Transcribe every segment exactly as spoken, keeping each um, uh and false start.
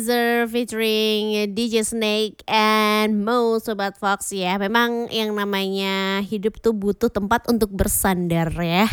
Zer featuring D J Snake and Mo Sobat Fox ya. Memang yang namanya hidup tuh butuh tempat untuk bersandar ya.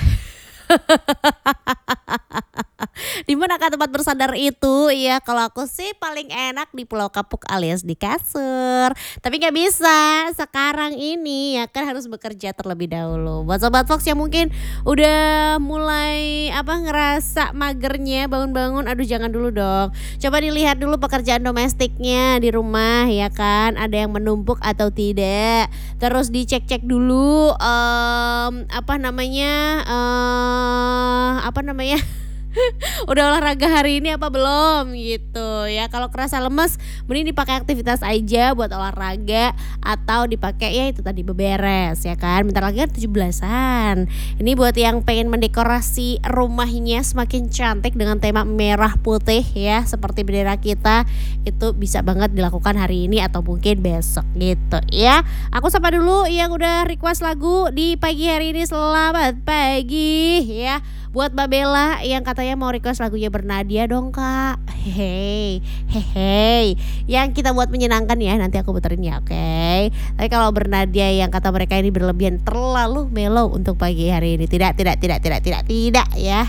Di manakah tempat bersandar itu? Ya kalau aku sih paling enak di Pulau Kapuk alias di kasur. Tapi nggak bisa sekarang ini ya kan harus bekerja terlebih dahulu. Buat Sobat Fox yang mungkin udah mulai apa ngerasa magernya bangun-bangun, aduh jangan dulu dong. Coba dilihat dulu pekerjaan domestiknya di rumah ya kan, ada yang menumpuk atau tidak. Terus dicek-cek dulu em, apa namanya eh apa namanya udah olahraga hari ini apa belum gitu ya. Kalau kerasa lemes mending dipakai aktivitas aja buat olahraga atau dipakai ya itu tadi beberes ya kan. Bentar lagi kan tujuh belasan. Ini buat yang pengen mendekorasi rumahnya semakin cantik dengan tema merah putih ya seperti bendera kita, itu bisa banget dilakukan hari ini atau mungkin besok gitu ya. Aku sapa dulu yang udah request lagu di pagi hari ini. Selamat pagi ya buat Mbak Bella yang katanya mau request lagunya Bernadia dong kak. Hehe, hehe. Yang kita buat menyenangkan ya, nanti aku puterin ya, oke. Okay? Tapi kalau Bernadia yang kata mereka ini berlebihan terlalu mellow untuk pagi hari ini, tidak, tidak, tidak, tidak, tidak, tidak ya.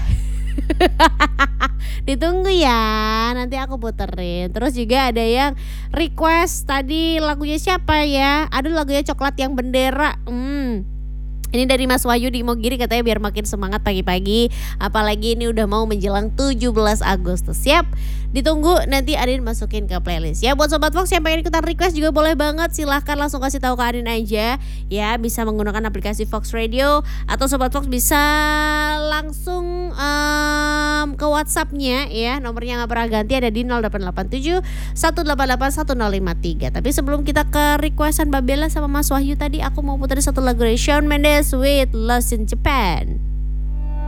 Ditunggu ya, nanti aku puterin. Terus juga ada yang request tadi lagunya siapa ya? Aduh lagunya Coklat yang Bendera. Hmm. Ini dari Mas Wahyu di Imogiri katanya biar makin semangat pagi-pagi. Apalagi ini udah mau menjelang tujuh belas Agustus. Siap? Ditunggu nanti Adin masukin ke playlist. Ya buat Sobat Fox yang pengen ikutan request juga boleh banget. Silahkan langsung kasih tahu ke Adin aja. Ya bisa menggunakan aplikasi Fox Radio. Atau Sobat Fox bisa langsung um, ke WhatsAppnya ya. Nomornya gak pernah ganti, ada di nol delapan delapan tujuh satu delapan delapan satu nol lima tiga. Tapi sebelum kita ke requestan Mbak Bella sama Mas Wahyu tadi, aku mau puterin satu lagu dari Shawn Mendes with Lost in Japan.